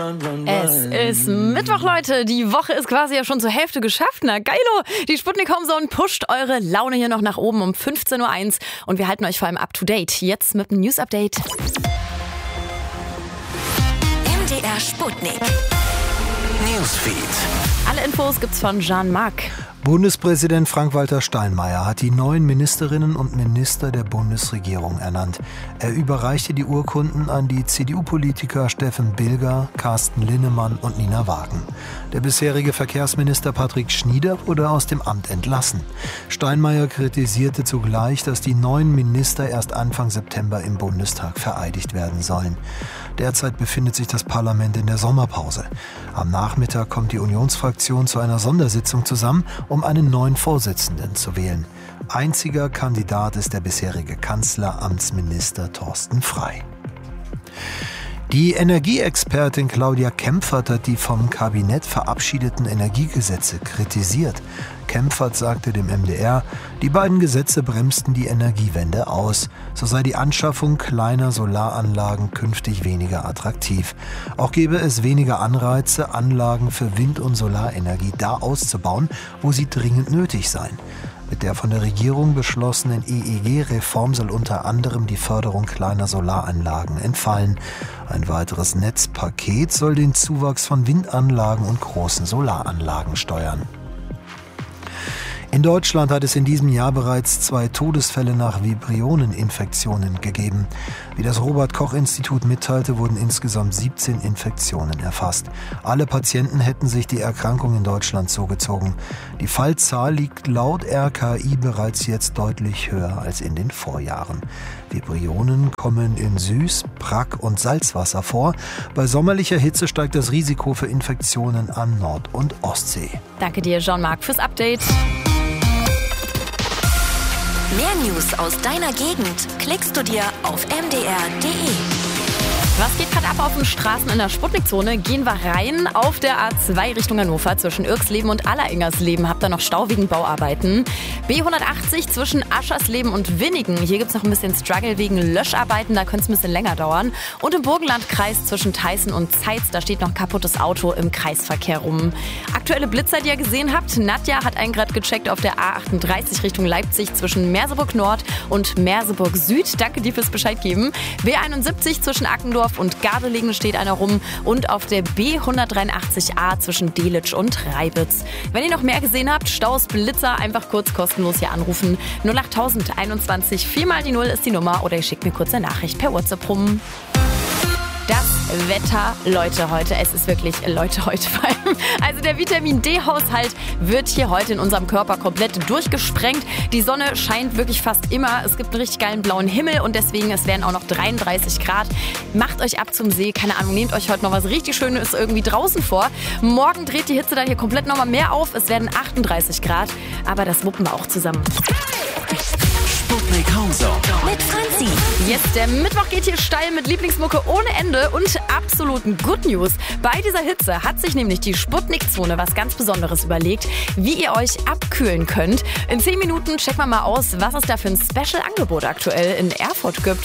Es ist Mittwoch, Leute. Die Woche ist quasi ja schon zur Hälfte geschafft. Na geilo! Die Sputnik Homezone pusht eure Laune hier noch nach oben um 15.01 Uhr. Und wir halten euch vor allem up to date. Jetzt mit einem News-Update. MDR Sputnik Newsfeed. Alle Infos gibt's von Jean-Marc. Bundespräsident Frank-Walter Steinmeier hat die neuen Ministerinnen und Minister der Bundesregierung ernannt. Er überreichte die Urkunden an die CDU-Politiker Steffen Bilger, Carsten Linnemann und Nina Wagen. Der bisherige Verkehrsminister Patrick Schnieder wurde aus dem Amt entlassen. Steinmeier kritisierte zugleich, dass die neuen Minister erst Anfang September im Bundestag vereidigt werden sollen. Derzeit befindet sich das Parlament in der Sommerpause. Am Nachmittag kommt die Unionsfraktion zu einer Sondersitzung zusammen, um einen neuen Vorsitzenden zu wählen. Einziger Kandidat ist der bisherige Kanzleramtsminister Thorsten Frey. Die Energieexpertin Claudia Kempfert hat die vom Kabinett verabschiedeten Energiegesetze kritisiert. Kempfert sagte dem MDR, die beiden Gesetze bremsten die Energiewende aus. So sei die Anschaffung kleiner Solaranlagen künftig weniger attraktiv. Auch gebe es weniger Anreize, Anlagen für Wind- und Solarenergie da auszubauen, wo sie dringend nötig seien. Mit der von der Regierung beschlossenen EEG-Reform soll unter anderem die Förderung kleiner Solaranlagen entfallen. Ein weiteres Netzpaket soll den Zuwachs von Windanlagen und großen Solaranlagen steuern. In Deutschland hat es in diesem Jahr bereits 2 Todesfälle nach Vibrioneninfektionen gegeben. Wie das Robert-Koch-Institut mitteilte, wurden insgesamt 17 Infektionen erfasst. Alle Patienten hätten sich die Erkrankung in Deutschland zugezogen. Die Fallzahl liegt laut RKI bereits jetzt deutlich höher als in den Vorjahren. Vibrionen kommen in Süß-, Brack- und Salzwasser vor. Bei sommerlicher Hitze steigt das Risiko für Infektionen an Nord- und Ostsee. Danke dir, Jean-Marc, fürs Update. Mehr News aus deiner Gegend klickst du dir auf mdr.de. Was geht gerade ab auf den Straßen in der Sputnikzone? Gehen wir rein auf der A2 Richtung Hannover zwischen Irksleben und Allerengersleben. Habt ihr noch Stau wegen Bauarbeiten? B180 zwischen Aschersleben und Winnigen. Hier gibt es noch ein bisschen Struggle wegen Löscharbeiten. Da könnte es ein bisschen länger dauern. Und im Burgenlandkreis zwischen Theißen und Zeitz. Da steht noch ein kaputtes Auto im Kreisverkehr rum. Aktuelle Blitzer, die ihr gesehen habt. Nadja hat einen gerade gecheckt auf der A38 Richtung Leipzig zwischen Merseburg Nord und Merseburg Süd. Danke dir fürs Bescheid geben. B71 zwischen Ackendorf und Gardelegen steht einer rum und auf der B183a zwischen Delitzsch und Reibitz. Wenn ihr noch mehr gesehen habt, Staus, Blitzer, einfach kurz kostenlos hier anrufen. 08021 4x0 ist die Nummer oder ihr schickt mir kurz eine Nachricht per WhatsApp rum. Das Wetter, Leute, heute. Es ist wirklich Leute heute vor allem. Also der Vitamin-D-Haushalt wird hier heute in unserem Körper komplett durchgesprengt. Die Sonne scheint wirklich fast immer. Es gibt einen richtig geilen blauen Himmel und deswegen, es werden auch noch 33 Grad. Macht euch ab zum See. Keine Ahnung, nehmt euch heute noch was richtig Schönes irgendwie draußen vor. Morgen dreht die Hitze dann hier komplett nochmal mehr auf. Es werden 38 Grad. Aber das wuppen wir auch zusammen. Sputnik Homezone mit Franzi. Jetzt, der Mittwoch geht hier steil mit Lieblingsmucke ohne Ende und absoluten Good News. Bei dieser Hitze hat sich nämlich die Sputnik-Zone was ganz Besonderes überlegt, wie ihr euch abkühlen könnt. In 10 Minuten checken wir mal aus, was es da für ein Special-Angebot aktuell in Erfurt gibt.